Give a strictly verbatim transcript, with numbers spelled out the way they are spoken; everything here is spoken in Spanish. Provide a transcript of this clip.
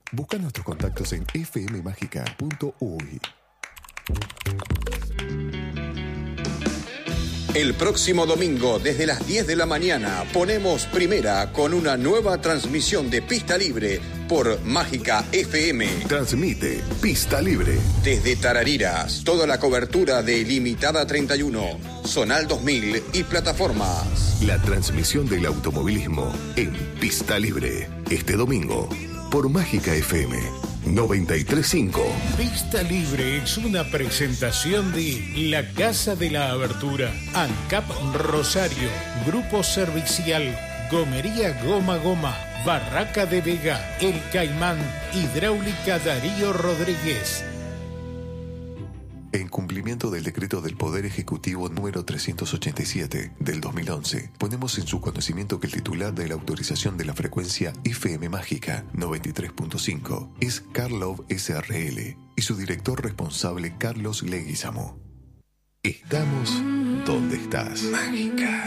Busca nuestros contactos en f m mágica punto u y. El próximo domingo, desde las diez de la mañana, ponemos primera con una nueva transmisión de Pista Libre por Mágica F M. Transmite Pista Libre. Desde Tarariras, toda la cobertura de Limitada treinta y uno, Zonal dos mil y plataformas. La transmisión del automovilismo en Pista Libre. Este domingo, por Mágica F M noventa y tres punto cinco. Pista Libre es una presentación de La Casa de la Abertura, ANCAP Rosario, Grupo Servicial, Gomería Goma Goma, Barraca de Vega, El Caimán, Hidráulica Darío Rodríguez. En cumplimiento del decreto del Poder Ejecutivo número trescientos ochenta y siete del dos mil once, ponemos en su conocimiento que el titular de la autorización de la frecuencia F M Mágica noventa y tres punto cinco es Karlov S R L y su director responsable Carlos Leguizamo. Estamos donde estás. Mágica.